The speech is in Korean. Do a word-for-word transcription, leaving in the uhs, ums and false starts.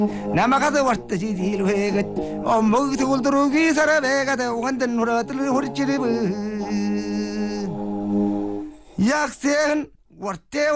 남아가서 왔듯이 딜회가 엄목이 돌도록이 살아배가 되고 한든 후라들 후리찌리브 약세는 월대